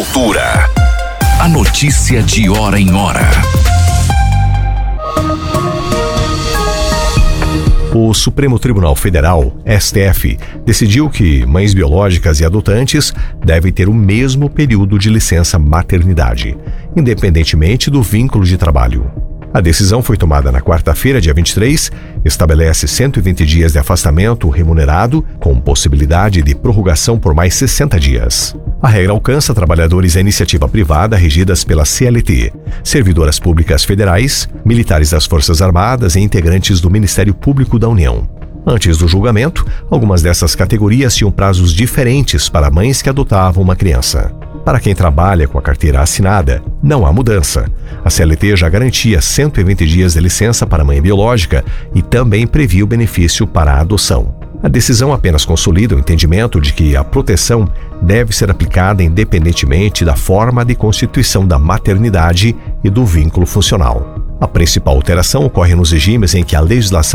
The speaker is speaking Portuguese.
Agricultura. A notícia de hora em hora. O Supremo Tribunal Federal, STF, decidiu que mães biológicas e adotantes devem ter o mesmo período de licença maternidade, independentemente do vínculo de trabalho. A decisão foi tomada na quarta-feira, dia 23, estabelece 120 dias de afastamento remunerado, com possibilidade de prorrogação por mais 60 dias. A regra alcança trabalhadores da iniciativa privada regidas pela CLT, servidoras públicas federais, militares das Forças Armadas e integrantes do Ministério Público da União. Antes do julgamento, algumas dessas categorias tinham prazos diferentes para mães que adotavam uma criança. Para quem trabalha com a carteira assinada, não há mudança. A CLT já garantia 120 dias de licença para a mãe biológica e também previa o benefício para a adoção. A decisão apenas consolida o entendimento de que a proteção deve ser aplicada independentemente da forma de constituição da maternidade e do vínculo funcional. A principal alteração ocorre nos regimes em que a legislação